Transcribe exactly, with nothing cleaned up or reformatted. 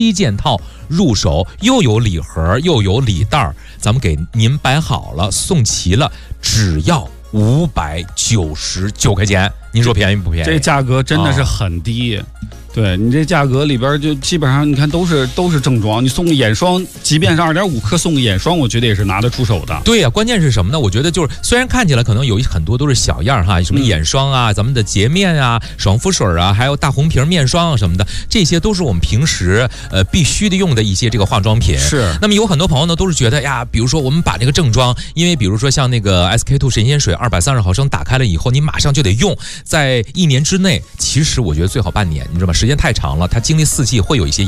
七件套入手，又有礼盒又有礼袋儿，咱们给您摆好了，送齐了，只要五百九十九块钱。您说便宜不便宜？ 这价格真的是很低。哦，对你这价格里边就基本上你看都是都是正装，你送个眼霜，即便是二点五克送个眼霜，我觉得也是拿得出手的。 对呀，啊，关键是什么呢？我觉得就是虽然看起来可能有很多都是小样哈，什么眼霜啊，嗯、咱们的洁面啊、爽肤水啊，还有大红瓶面霜啊什么的，这些都是我们平时呃必须的用的一些这个化妆品。 是。 那么有很多朋友呢都是觉得呀，比如说我们把这个正装，因为比如说像那个 S K two 神仙水二百三十毫升打开了以后，你马上就得用，在一年之内，其实我觉得最好半年，你知道吗？时间太长了，它经历四季会有一些